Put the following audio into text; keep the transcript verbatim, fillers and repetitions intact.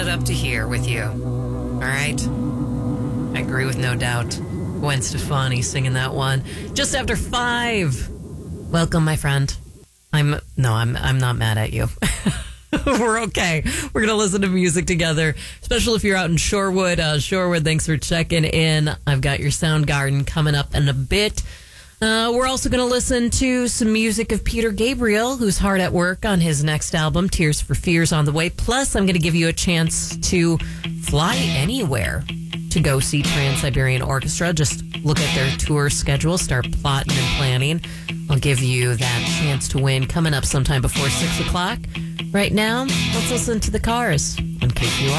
up to here with you. All right? I agree with No Doubt. Gwen Stefani singing that one. Just after five. Welcome, my friend. I'm, no, I'm, I'm not mad at you. We're okay. We're going to listen to music together, especially if you're out in Shorewood. Uh, Shorewood, thanks for checking in. I've got your Soundgarden coming up in a bit. Uh, we're also going to listen to some music of Peter Gabriel, who's hard at work on his next album, Tears for Fears, on the way. Plus, I'm going to give you a chance to fly anywhere to go see Trans-Siberian Orchestra. Just look at their tour schedule, start plotting and planning. I'll give you that chance to win coming up sometime before six o'clock. Right now, let's listen to The Cars on K Q R.